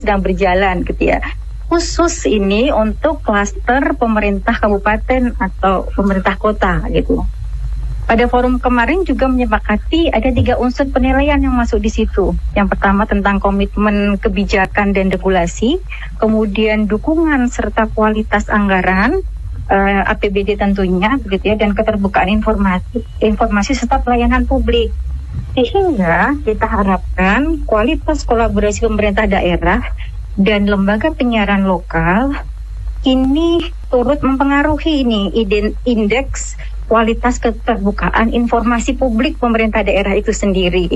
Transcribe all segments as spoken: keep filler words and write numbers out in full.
sedang berjalan gitu ya. Khusus ini untuk klaster pemerintah kabupaten atau pemerintah kota gitu. Pada forum kemarin juga menyepakati ada tiga unsur penilaian yang masuk di situ. Yang pertama tentang komitmen kebijakan dan regulasi, kemudian dukungan serta kualitas anggaran, uh, A P B D tentunya, begitu ya, dan keterbukaan informasi, informasi serta pelayanan publik. Sehingga kita harapkan kualitas kolaborasi pemerintah daerah dan lembaga penyiaran lokal ini turut mempengaruhi ini indeks kualitas keterbukaan informasi publik pemerintah daerah itu sendiri.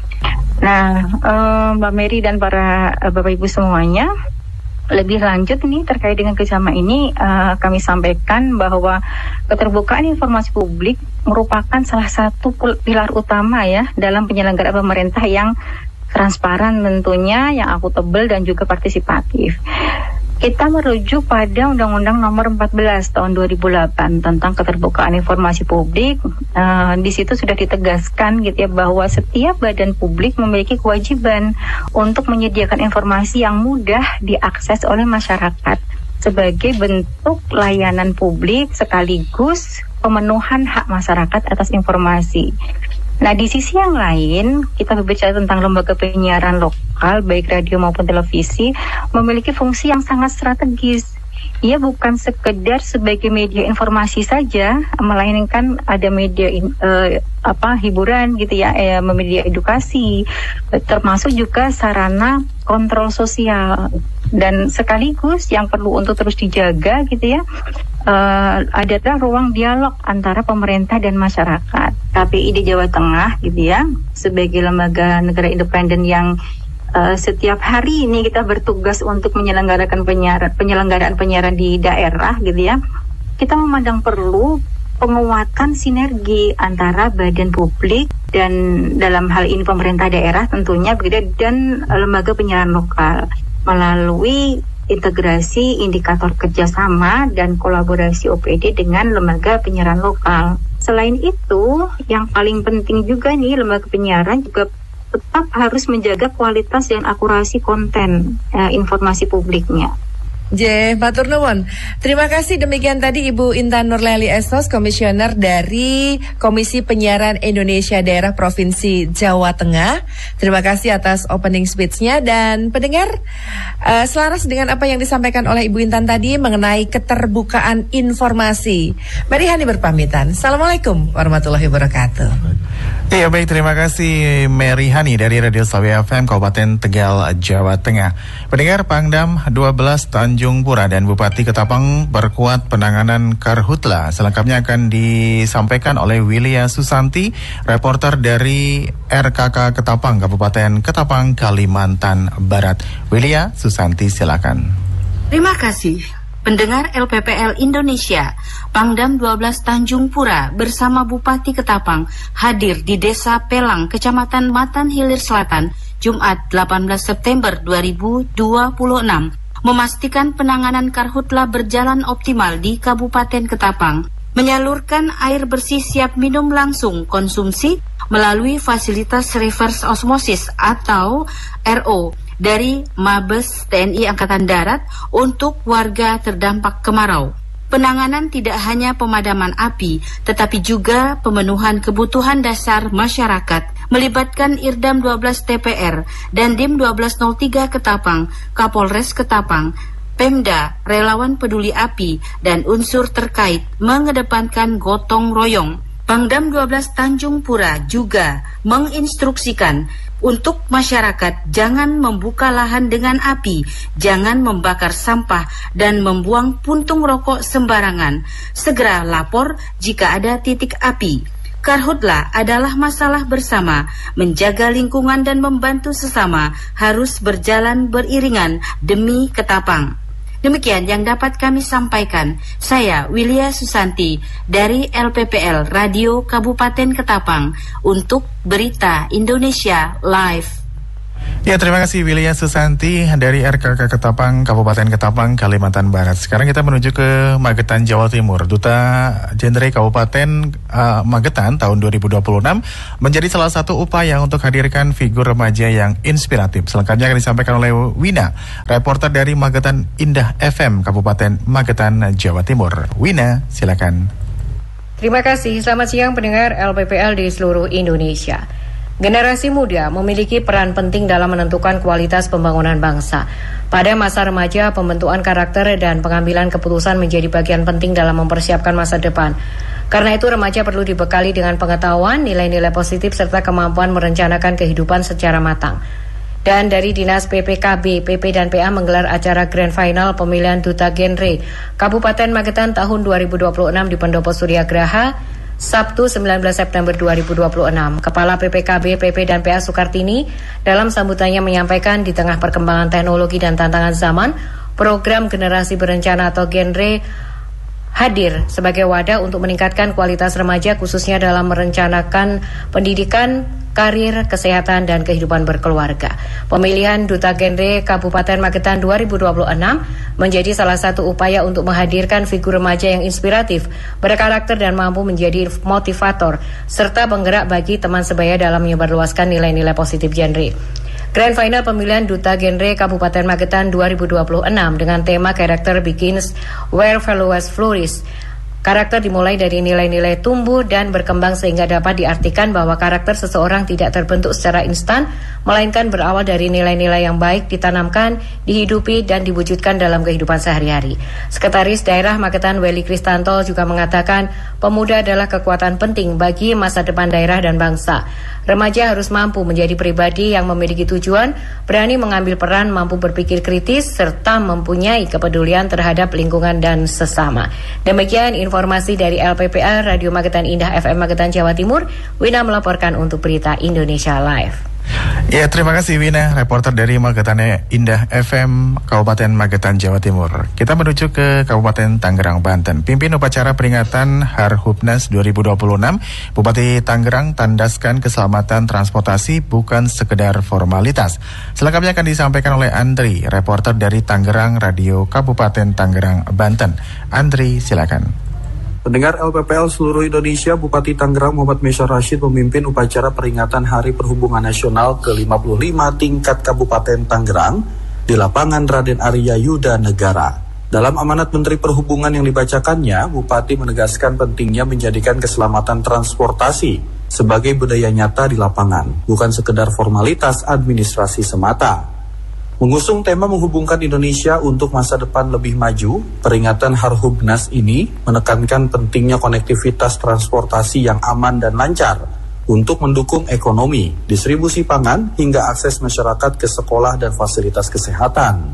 Nah, eh, Mbak Mary dan para eh, Bapak Ibu semuanya, lebih lanjut nih terkait dengan kerjasama ini, eh, kami sampaikan bahwa keterbukaan informasi publik merupakan salah satu pilar utama ya dalam penyelenggaraan pemerintah yang transparan tentunya, yang akuntabel dan juga partisipatif. Kita merujuk pada Undang-Undang Nomor empat belas Tahun dua ribu delapan tentang keterbukaan informasi publik. Uh, di situ sudah ditegaskan gitu ya bahwa setiap badan publik memiliki kewajiban untuk menyediakan informasi yang mudah diakses oleh masyarakat sebagai bentuk layanan publik sekaligus pemenuhan hak masyarakat atas informasi. Nah, di sisi yang lain, kita berbicara tentang lembaga penyiaran lokal, baik radio maupun televisi, memiliki fungsi yang sangat strategis. Ia bukan sekedar sebagai media informasi saja, melainkan ada media in, eh, apa hiburan gitu ya, eh, media edukasi, termasuk juga sarana kontrol sosial. Dan sekaligus yang perlu untuk terus dijaga gitu ya, uh, adalah ruang dialog antara pemerintah dan masyarakat. K P I di Jawa Tengah gitu ya, sebagai lembaga negara independen yang uh, setiap hari ini kita bertugas untuk menyelenggarakan penyiaran, penyelenggaraan penyiaran di daerah gitu ya, kita memandang perlu penguatan sinergi antara badan publik dan dalam hal ini pemerintah daerah tentunya begitu, dan lembaga penyiaran lokal melalui integrasi indikator kerjasama dan kolaborasi O P D dengan lembaga penyiaran lokal. Selain itu, yang paling penting juga nih, lembaga penyiaran juga tetap harus menjaga kualitas dan akurasi konten eh, informasi publiknya. J. Batur nuwun. Terima kasih, demikian tadi Ibu Intan Nurleli Estos, Komisioner dari Komisi Penyiaran Indonesia Daerah Provinsi Jawa Tengah. Terima kasih atas opening speech-nya. Dan pendengar, uh, selaras dengan apa yang disampaikan oleh Ibu Intan tadi mengenai keterbukaan informasi, Mary Hani berpamitan. Assalamualaikum warahmatullahi wabarakatuh. Iya, baik, terima kasih Mary Hani dari Radio Sawi F M Kabupaten Tegal, Jawa Tengah. Pendengar, Pangdam dua belas Tanjung Pura dan Bupati Ketapang berkuat penanganan karhutla. Selengkapnya akan disampaikan oleh Wilia Susanti, reporter dari R K K Ketapang, Kabupaten Ketapang, Kalimantan Barat. Wilia Susanti, silakan. Terima kasih. Pendengar L P P L Indonesia, Pangdam dua belas Tanjung Pura bersama Bupati Ketapang hadir di Desa Pelang, Kecamatan Matan Hilir Selatan, Jumat delapan belas September dua ribu dua puluh enam, memastikan penanganan karhutla berjalan optimal di Kabupaten Ketapang, menyalurkan air bersih siap minum langsung konsumsi melalui fasilitas reverse osmosis atau R O dari Mabes T N I Angkatan Darat untuk warga terdampak kemarau. Penanganan tidak hanya pemadaman api, tetapi juga pemenuhan kebutuhan dasar masyarakat, melibatkan Irdam dua belas T P R dan Dim dua belas nol tiga Ketapang, Kapolres Ketapang, Pemda, relawan peduli api, dan unsur terkait mengedepankan gotong royong. Pangdam dua belas Tanjung Pura juga menginstruksikan untuk masyarakat jangan membuka lahan dengan api, jangan membakar sampah, dan membuang puntung rokok sembarangan. Segera lapor jika ada titik api. Karhutla adalah masalah bersama, menjaga lingkungan dan membantu sesama harus berjalan beriringan demi Ketapang. Demikian yang dapat kami sampaikan. Saya Wilia Susanti dari L P P L Radio Kabupaten Ketapang untuk Berita Indonesia Live. Ya, terima kasih William Susanti dari R K K Ketapang, Kabupaten Ketapang, Kalimantan Barat. Sekarang kita menuju ke Magetan, Jawa Timur. Duta Genre Kabupaten uh, Magetan tahun dua ribu dua puluh enam menjadi salah satu upaya untuk hadirkan figur remaja yang inspiratif. Selengkapnya akan disampaikan oleh Wina, reporter dari Magetan Indah F M, Kabupaten Magetan, Jawa Timur. Wina, silakan. Terima kasih. Selamat siang pendengar L P P L di seluruh Indonesia. Generasi muda memiliki peran penting dalam menentukan kualitas pembangunan bangsa. Pada masa remaja, pembentukan karakter dan pengambilan keputusan menjadi bagian penting dalam mempersiapkan masa depan. Karena itu, remaja perlu dibekali dengan pengetahuan, nilai-nilai positif, serta kemampuan merencanakan kehidupan secara matang. Dan dari Dinas P P K B, P P dan P A menggelar acara Grand Final pemilihan Duta Genre Kabupaten Magetan tahun dua ribu dua puluh enam di Pendopo Surya Graha, Sabtu sembilan belas September dua ribu dua puluh enam. Kepala P P K B, P P dan P A Sukartini dalam sambutannya menyampaikan di tengah perkembangan teknologi dan tantangan zaman, program generasi berencana atau Genre hadir sebagai wadah untuk meningkatkan kualitas remaja khususnya dalam merencanakan pendidikan, karir, kesehatan, dan kehidupan berkeluarga. Pemilihan Duta Genre Kabupaten Magetan dua ribu dua puluh enam menjadi salah satu upaya untuk menghadirkan figur remaja yang inspiratif, berkarakter dan mampu menjadi motivator, serta penggerak bagi teman sebaya dalam menyebarluaskan nilai-nilai positif genre. Grand Final pemilihan Duta Genre Kabupaten Magetan dua ribu dua puluh enam dengan tema Character Begins Where Values Flourish. Karakter dimulai dari nilai-nilai tumbuh dan berkembang sehingga dapat diartikan bahwa karakter seseorang tidak terbentuk secara instan, melainkan berawal dari nilai-nilai yang baik ditanamkan, dihidupi, dan diwujudkan dalam kehidupan sehari-hari. Sekretaris Daerah Magetan Welly Kristanto juga mengatakan, pemuda adalah kekuatan penting bagi masa depan daerah dan bangsa. Remaja harus mampu menjadi pribadi yang memiliki tujuan, berani mengambil peran, mampu berpikir kritis, serta mempunyai kepedulian terhadap lingkungan dan sesama. Demikian informasi dari L P P L Radio Magetan Indah F M Magetan, Jawa Timur. Wina melaporkan untuk Berita Indonesia Live. Ya, terima kasih Wina, reporter dari Magetan Indah F M, Kabupaten Magetan, Jawa Timur. Kita menuju ke Kabupaten Tangerang, Banten. Pimpin upacara peringatan Harhubnas dua ribu dua puluh enam, Bupati Tangerang tandaskan keselamatan transportasi bukan sekedar formalitas. Selengkapnya akan disampaikan oleh Andri, reporter dari Tangerang Radio Kabupaten Tangerang, Banten. Andri, silakan. Pendengar L P P L seluruh Indonesia, Bupati Tangerang Muhammad Mesyar Rashid memimpin upacara peringatan Hari Perhubungan Nasional ke lima puluh lima tingkat Kabupaten Tangerang di lapangan Raden Arya Yuda Negara. Dalam amanat Menteri Perhubungan yang dibacakannya, Bupati menegaskan pentingnya menjadikan keselamatan transportasi sebagai budaya nyata di lapangan, bukan sekedar formalitas administrasi semata. Mengusung tema menghubungkan Indonesia untuk masa depan lebih maju, peringatan Harhubnas ini menekankan pentingnya konektivitas transportasi yang aman dan lancar untuk mendukung ekonomi, distribusi pangan, hingga akses masyarakat ke sekolah dan fasilitas kesehatan.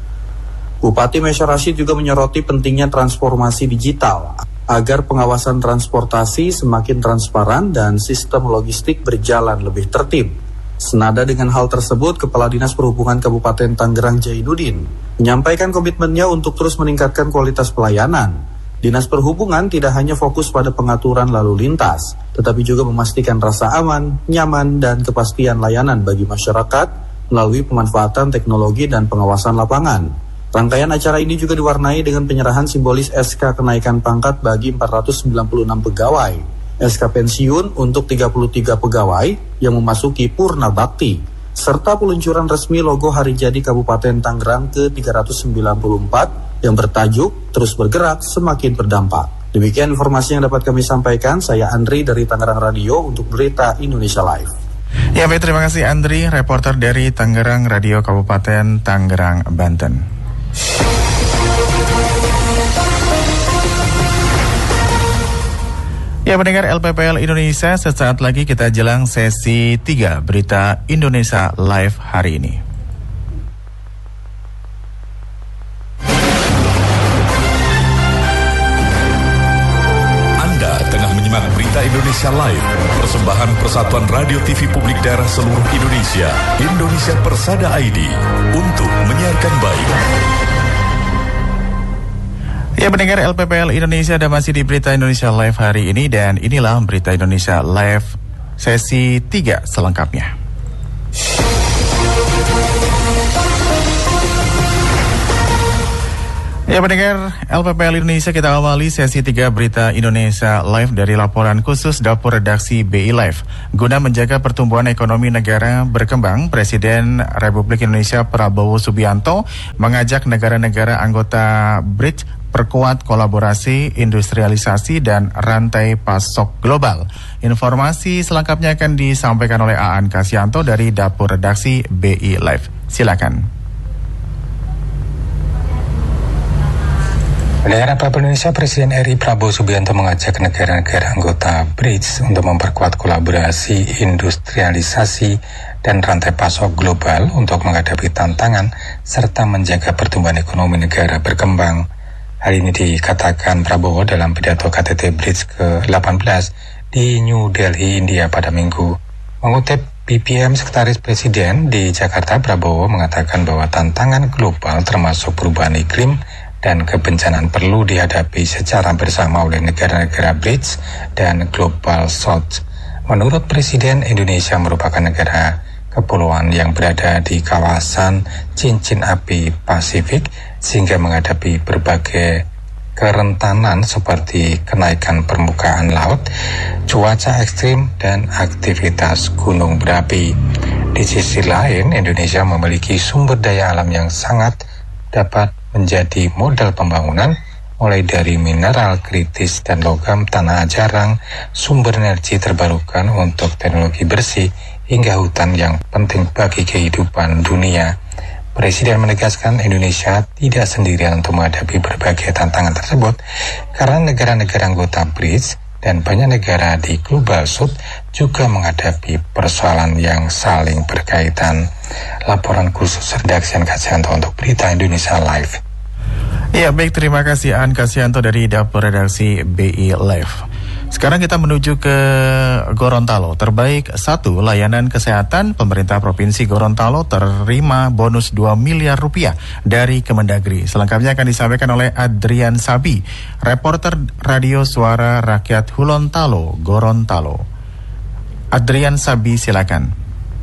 Bupati Mesyar Rashid juga menyoroti pentingnya transformasi digital agar pengawasan transportasi semakin transparan dan sistem logistik berjalan lebih tertib. Senada dengan hal tersebut, Kepala Dinas Perhubungan Kabupaten Tangerang Jainuddin menyampaikan komitmennya untuk terus meningkatkan kualitas pelayanan. Dinas Perhubungan tidak hanya fokus pada pengaturan lalu lintas, tetapi juga memastikan rasa aman, nyaman, dan kepastian layanan bagi masyarakat melalui pemanfaatan teknologi dan pengawasan lapangan. Rangkaian acara ini juga diwarnai dengan penyerahan simbolis S K kenaikan pangkat bagi empat ratus sembilan puluh enam pegawai, S K pensiun untuk tiga puluh tiga pegawai yang memasuki Purna Bakti, serta peluncuran resmi logo Hari Jadi Kabupaten Tangerang ke tiga ratus sembilan puluh empat yang bertajuk Terus Bergerak Semakin Berdampak. Demikian informasi yang dapat kami sampaikan. Saya Andri dari Tangerang Radio untuk Berita Indonesia Live. Ya, baik, terima kasih Andri, reporter dari Tangerang Radio Kabupaten Tangerang, Banten. Ya, mendengar L P P L Indonesia, sesaat lagi kita jelang sesi tiga Berita Indonesia Live hari ini. Anda tengah menyimak Berita Indonesia Live, persembahan Persatuan Radio T V Publik Daerah seluruh Indonesia, Indonesia Persada I D, untuk menyiarkan baik. Ya, mendengar L P P L Indonesia, ada masih di Berita Indonesia Live hari ini, dan inilah Berita Indonesia Live sesi tiga selengkapnya. Ya pendengar L P P L Indonesia, kita awali sesi tiga Berita Indonesia Live dari laporan khusus Dapur Redaksi B I Live. Guna menjaga pertumbuhan ekonomi negara berkembang, Presiden Republik Indonesia Prabowo Subianto mengajak negara-negara anggota B R I C S perkuat kolaborasi, industrialisasi, dan rantai pasok global. Informasi selengkapnya akan disampaikan oleh Aan Kasyanto dari Dapur Redaksi B I Live. Silakan. Pendengar P P Indonesia, Presiden R I Prabowo Subianto mengajak negara-negara anggota B R I C S untuk memperkuat kolaborasi, industrialisasi, dan rantai pasok global untuk menghadapi tantangan serta menjaga pertumbuhan ekonomi negara berkembang. Hal ini dikatakan Prabowo dalam pidato K T T B R I C S ke delapan belas di New Delhi, India pada Minggu. Mengutip B P M Sekretaris Presiden di Jakarta, Prabowo mengatakan bahwa tantangan global termasuk perubahan iklim dan kebencanaan perlu dihadapi secara bersama oleh negara-negara B R I C S dan Global South. Menurut Presiden, Indonesia merupakan negara kepulauan yang berada di kawasan cincin api Pasifik sehingga menghadapi berbagai kerentanan seperti kenaikan permukaan laut, cuaca ekstrim, dan aktivitas gunung berapi. Di sisi lain, Indonesia memiliki sumber daya alam yang sangat dapat menjadi modal pembangunan, mulai dari mineral kritis dan logam tanah jarang, sumber energi terbarukan untuk teknologi bersih, hingga hutan yang penting bagi kehidupan dunia. Presiden menegaskan Indonesia tidak sendirian untuk menghadapi berbagai tantangan tersebut, karena negara-negara anggota B R I C S dan banyak negara di Global South juga menghadapi persoalan yang saling berkaitan. Laporan khusus redaksi An Kasyanto untuk Berita Indonesia Live. Ya baik, terima kasih An Kasyanto dari Dapur Redaksi B I Live. Sekarang kita menuju ke Gorontalo. Terbaik satu, layanan kesehatan. Pemerintah Provinsi Gorontalo terima bonus dua miliar rupiah dari Kemendagri. Selengkapnya akan disampaikan oleh Adrian Sabi, reporter Radio Suara Rakyat Hulontalo, Gorontalo. Adrian Sabi, silakan.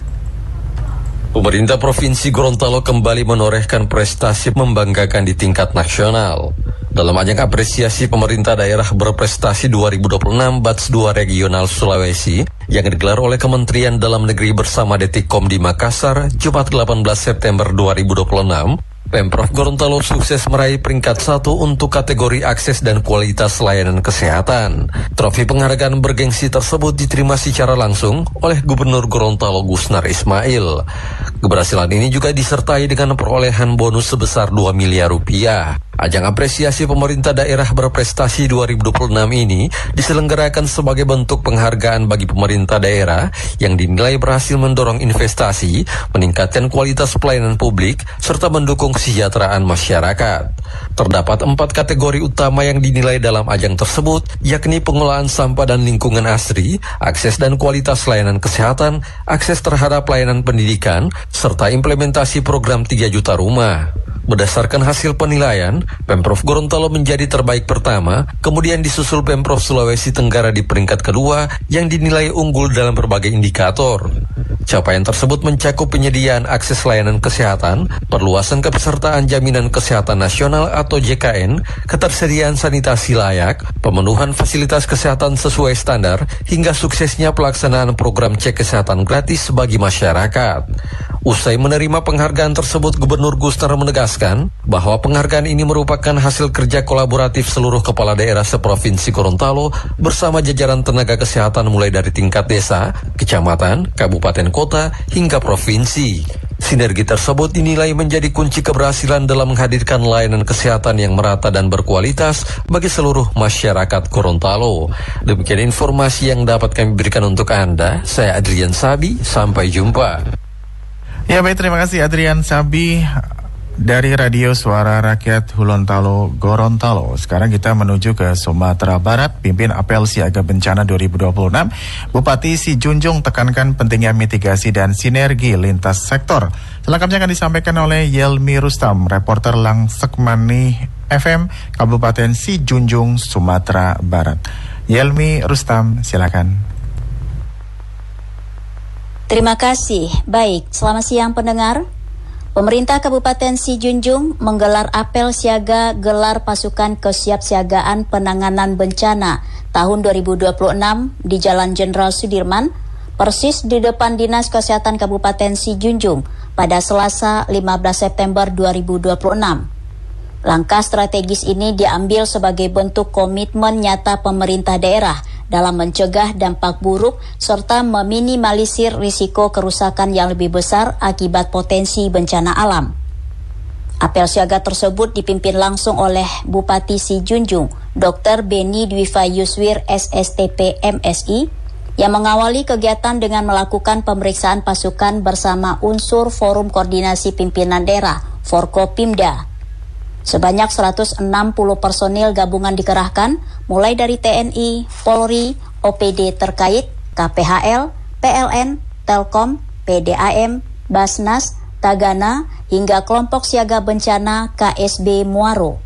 Pemerintah Provinsi Gorontalo kembali menorehkan prestasi membanggakan di tingkat nasional. Dalam ajang apresiasi pemerintah daerah berprestasi dua ribu dua puluh enam Batch dua Regional Sulawesi yang digelar oleh Kementerian Dalam Negeri bersama Detikkom di Makassar, Jumat delapan belas September dua ribu dua puluh enam, Pemprov Gorontalo sukses meraih peringkat satu untuk kategori akses dan kualitas layanan kesehatan. Trofi penghargaan bergengsi tersebut diterima secara langsung oleh Gubernur Gorontalo Gusnar Ismail. Keberhasilan ini juga disertai dengan perolehan bonus sebesar dua miliar rupiah. Ajang apresiasi pemerintah daerah berprestasi dua ribu dua puluh enam ini diselenggarakan sebagai bentuk penghargaan bagi pemerintah daerah yang dinilai berhasil mendorong investasi, meningkatkan kualitas pelayanan publik, serta mendukung kesejahteraan masyarakat. Terdapat empat kategori utama yang dinilai dalam ajang tersebut, yakni pengelolaan sampah dan lingkungan asri, akses dan kualitas layanan kesehatan, akses terhadap layanan pendidikan, serta implementasi program tiga juta rumah. Berdasarkan hasil penilaian, Pemprov Gorontalo menjadi terbaik pertama, kemudian disusul Pemprov Sulawesi Tenggara di peringkat kedua yang dinilai unggul dalam berbagai indikator. Capaian tersebut mencakup penyediaan akses layanan kesehatan, perluasan kepesertaan jaminan kesehatan nasional atau J K N, ketersediaan sanitasi layak, pemenuhan fasilitas kesehatan sesuai standar, hingga suksesnya pelaksanaan program cek kesehatan gratis bagi masyarakat. Usai menerima penghargaan tersebut, Gubernur Gusnar menegaskan bahwa penghargaan ini merupakan hasil kerja kolaboratif seluruh kepala daerah seprovinsi Gorontalo bersama jajaran tenaga kesehatan mulai dari tingkat desa, kecamatan, kabupaten kota, hingga provinsi. Sinergi tersebut dinilai menjadi kunci keberhasilan dalam menghadirkan layanan kesehatan yang merata dan berkualitas bagi seluruh masyarakat Gorontalo. Demikian informasi yang dapat kami berikan untuk Anda. Saya Adrian Sabi, sampai jumpa. Ya baik, terima kasih Adrian Sabi dari Radio Suara Rakyat Hulontalo, Gorontalo. Sekarang kita menuju ke Sumatera Barat. Pimpin Apel Siaga Bencana dua ribu dua puluh enam, Bupati Si Junjung tekankan pentingnya mitigasi dan sinergi lintas sektor. Selengkapnya akan disampaikan oleh Yelmi Rustam, reporter Langsekmani F M, Kabupaten Si Junjung, Sumatera Barat. Yelmi Rustam, silakan. Terima kasih. Baik, selamat siang pendengar. Pemerintah Kabupaten Sijunjung menggelar apel siaga gelar pasukan kesiapsiagaan penanganan bencana tahun dua ribu dua puluh enam di Jalan Jenderal Sudirman, persis di depan Dinas Kesehatan Kabupaten Sijunjung pada Selasa lima belas September dua ribu dua puluh enam. Langkah strategis ini diambil sebagai bentuk komitmen nyata pemerintah daerah dalam mencegah dampak buruk serta meminimalisir risiko kerusakan yang lebih besar akibat potensi bencana alam. Apel siaga tersebut dipimpin langsung oleh Bupati Sijunjung, Doktor Beni Dwifa Yuswir S S T P M S I, yang mengawali kegiatan dengan melakukan pemeriksaan pasukan bersama unsur Forum Koordinasi Pimpinan Daerah, Forkopimda. Sebanyak seratus enam puluh personil gabungan dikerahkan, mulai dari T N I, Polri, O P D terkait, K P H L, P L N, Telkom, P D A M, Basnas, Tagana, hingga kelompok siaga bencana K S B Muaro.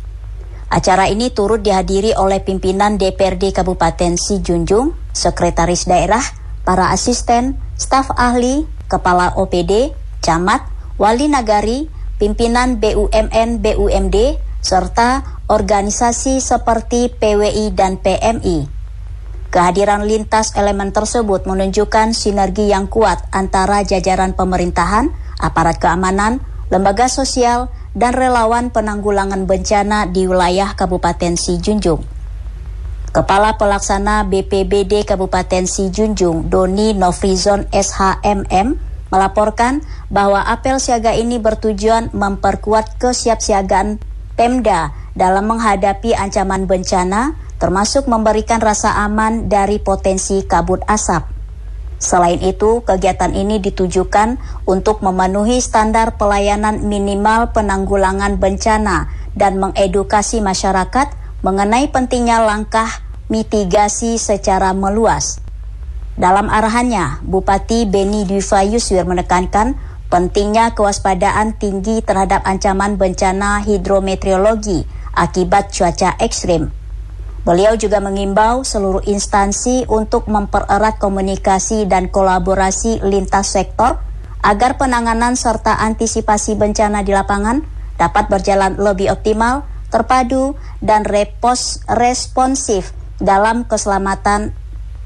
Acara ini turut dihadiri oleh pimpinan D P R D Kabupaten Sijunjung, sekretaris daerah, para asisten, staf ahli, kepala O P D, camat, wali nagari, pimpinan B U M N B U M D, serta organisasi seperti P W I dan P M I. Kehadiran lintas elemen tersebut menunjukkan sinergi yang kuat antara jajaran pemerintahan, aparat keamanan, lembaga sosial, dan relawan penanggulangan bencana di wilayah Kabupaten Sijunjung. Kepala Pelaksana B P B D Kabupaten Sijunjung, Doni Nofrizon S H M M, melaporkan bahwa apel siaga ini bertujuan memperkuat kesiapsiagaan Pemda dalam menghadapi ancaman bencana, termasuk memberikan rasa aman dari potensi kabut asap. Selain itu, kegiatan ini ditujukan untuk memenuhi standar pelayanan minimal penanggulangan bencana dan mengedukasi masyarakat mengenai pentingnya langkah mitigasi secara meluas. Dalam arahannya, Bupati Beni Dwifa Yuswir menekankan pentingnya kewaspadaan tinggi terhadap ancaman bencana hidrometeorologi akibat cuaca ekstrim. Beliau juga mengimbau seluruh instansi untuk mempererat komunikasi dan kolaborasi lintas sektor agar penanganan serta antisipasi bencana di lapangan dapat berjalan lebih optimal, terpadu, dan repos, responsif dalam keselamatan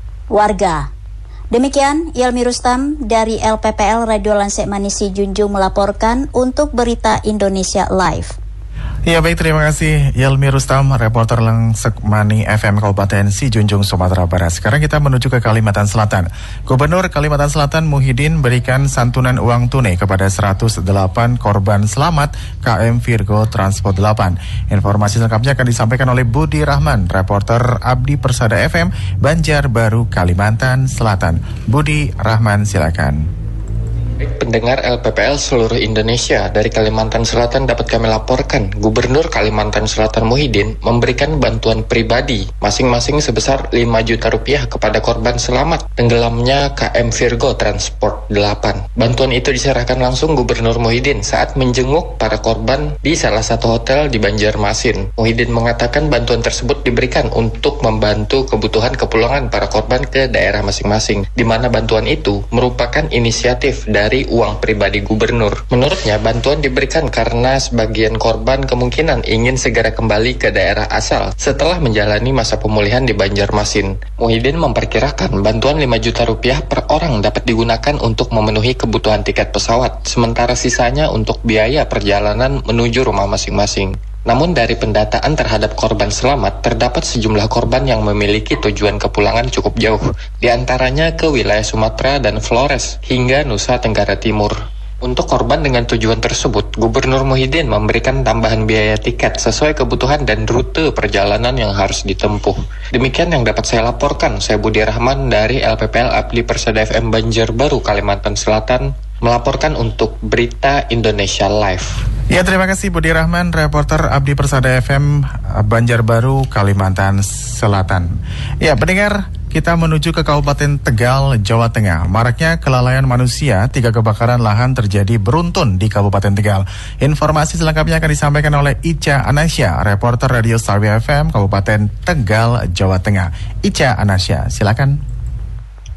warga. Demikian, Yelmi Rustam dari L P P L Radio Lansek Manis Sijunjung melaporkan untuk Berita Indonesia Live. Ya baik, terima kasih Yelmi Rustam, reporter Lansek Mani F M Kabupaten Sijunjung, Sumatera Barat. Sekarang kita menuju ke Kalimantan Selatan. Gubernur Kalimantan Selatan Muhyiddin berikan santunan uang tunai kepada seratus delapan korban selamat K M Virgo Transport delapan. Informasi lengkapnya akan disampaikan oleh Budi Rahman, reporter Abdi Persada F M, Banjarbaru, Kalimantan Selatan. Budi Rahman, silakan. Pendengar L P P L seluruh Indonesia, dari Kalimantan Selatan dapat kami laporkan, Gubernur Kalimantan Selatan Muhyiddin memberikan bantuan pribadi masing-masing sebesar lima juta rupiah kepada korban selamat tenggelamnya K M Virgo Transport delapan. Bantuan itu diserahkan langsung Gubernur Muhyiddin saat menjenguk para korban di salah satu hotel di Banjarmasin. Muhyiddin mengatakan bantuan tersebut diberikan untuk membantu kebutuhan kepulangan para korban ke daerah masing-masing, di mana bantuan itu merupakan inisiatif dari dari uang pribadi gubernur. Menurutnya, bantuan diberikan karena sebagian korban kemungkinan ingin segera kembali ke daerah asal setelah menjalani masa pemulihan di Banjarmasin. Muhyiddin memperkirakan bantuan lima juta rupiah per orang dapat digunakan untuk memenuhi kebutuhan tiket pesawat, sementara sisanya untuk biaya perjalanan menuju rumah masing-masing. Namun dari pendataan terhadap korban selamat, terdapat sejumlah korban yang memiliki tujuan kepulangan cukup jauh, di antaranya ke wilayah Sumatera dan Flores, hingga Nusa Tenggara Timur. Untuk korban dengan tujuan tersebut, Gubernur Muhyiddin memberikan tambahan biaya tiket sesuai kebutuhan dan rute perjalanan yang harus ditempuh. Demikian yang dapat saya laporkan. Saya Budi Rahman dari L P P L Abdi Persada F M Banjarbaru, Kalimantan Selatan, melaporkan untuk Berita Indonesia Live. Ya, terima kasih Budi Rahman, reporter Abdi Persada F M Banjarbaru, Kalimantan Selatan. Ya, pendengar, kita menuju ke Kabupaten Tegal, Jawa Tengah. Maraknya kelalaian manusia, tiga kebakaran lahan terjadi beruntun di Kabupaten Tegal. Informasi selengkapnya akan disampaikan oleh Ica Anasya, reporter Radio Sawi F M Kabupaten Tegal, Jawa Tengah. Ica Anasya, silakan.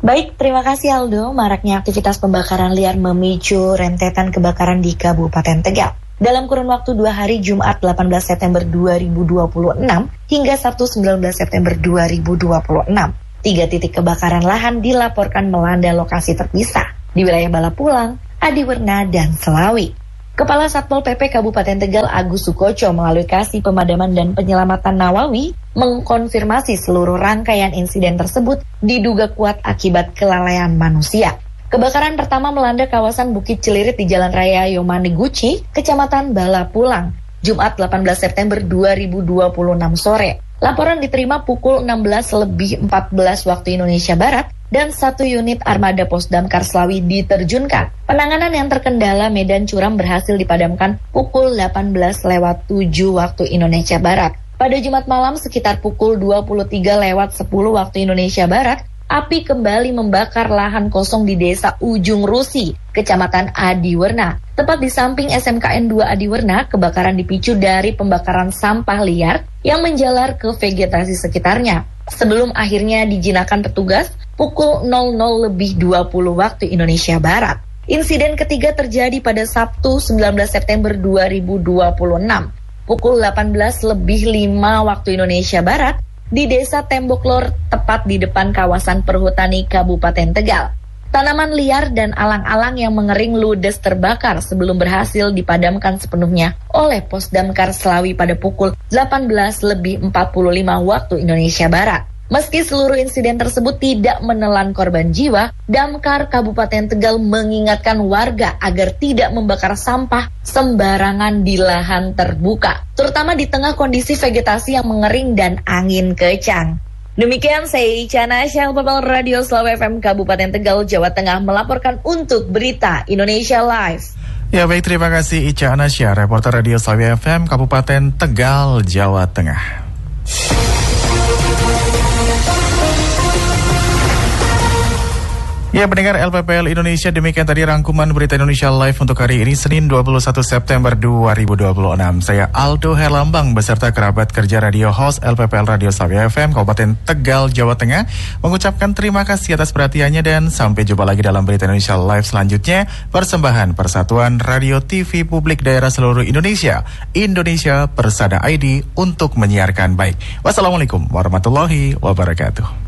Baik, terima kasih Aldo. Maraknya aktivitas pembakaran liar memicu rentetan kebakaran di Kabupaten Tegal. Dalam kurun waktu dua hari Jumat delapan belas September dua ribu dua puluh enam hingga Sabtu sembilan belas September dua ribu dua puluh enam, tiga titik kebakaran lahan dilaporkan melanda lokasi terpisah di wilayah Balapulang, Adiwerna, dan Selawi. Kepala Satpol P P Kabupaten Tegal Agus Sukoco melalui Kasih Pemadaman dan Penyelamatan Nawawi mengkonfirmasi seluruh rangkaian insiden tersebut diduga kuat akibat kelalaian manusia. Kebakaran pertama melanda kawasan Bukit Celirit di Jalan Raya Yomaniguchi, Kecamatan Balapulang, Jumat delapan belas September dua ribu dua puluh enam sore. Laporan diterima pukul enam belas lebih empat belas waktu Indonesia Barat dan satu unit armada Pos Damkar Selawi diterjunkan. Penanganan yang terkendala medan curam berhasil dipadamkan pukul delapan belas lewat tujuh waktu Indonesia Barat. Pada Jumat malam sekitar pukul dua puluh tiga lewat sepuluh waktu Indonesia Barat, api kembali membakar lahan kosong di Desa Ujung Rusi, Kecamatan Adiwerna. Tepat di samping S M K N dua Adiwerna, kebakaran dipicu dari pembakaran sampah liar yang menjalar ke vegetasi sekitarnya. Sebelum akhirnya dijinakan petugas pukul nol nol lebih dua puluh waktu Indonesia Barat. Insiden ketiga terjadi pada Sabtu sembilan belas September dua ribu dua puluh enam, pukul delapan belas lebih lima waktu Indonesia Barat, di Desa Tembok Lor, tepat di depan kawasan perhutani Kabupaten Tegal. Tanaman liar dan alang-alang yang mengering ludes terbakar sebelum berhasil dipadamkan sepenuhnya oleh Pos Damkar Selawi pada pukul delapan belas lebih empat puluh lima waktu Indonesia Barat. Meski seluruh insiden tersebut tidak menelan korban jiwa, Damkar Kabupaten Tegal mengingatkan warga agar tidak membakar sampah sembarangan di lahan terbuka, terutama di tengah kondisi vegetasi yang mengering dan angin kencang. Demikian saya Ica Nasya, L P P L Radio Selawi F M Kabupaten Tegal, Jawa Tengah melaporkan untuk Berita Indonesia Live. Ya baik, terima kasih Ica Nasya, reporter Radio Selawi F M Kabupaten Tegal, Jawa Tengah. Ya, pendengar L P P L Indonesia, demikian tadi rangkuman Berita Indonesia Live untuk hari ini, Senin dua puluh satu September dua ribu dua puluh enam. Saya Aldo Herlambang beserta kerabat kerja radio host L P P L Radio Selawi F M Kabupaten Tegal, Jawa Tengah mengucapkan terima kasih atas perhatiannya dan sampai jumpa lagi dalam Berita Indonesia Live selanjutnya. Persembahan Persatuan Radio T V Publik Daerah Seluruh Indonesia, Indonesia Persada I D untuk menyiarkan baik. Wassalamualaikum warahmatullahi wabarakatuh.